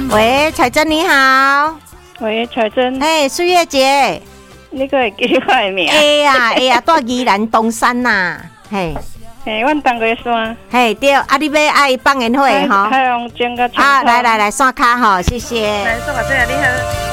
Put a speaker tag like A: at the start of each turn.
A: 喂，彩珍你好。
B: 喂，彩珍。
A: 嘿，苏月姐。
B: 你可会记我的名？
A: 哎呀，住宜兰东山呐。嘿。
B: 嘿，阮登过山。
A: 嘿，对，你要爱放烟火吼？
B: 海洋景甲青。
A: 来，刷卡吼，谢谢。
B: 来，做个这个你好。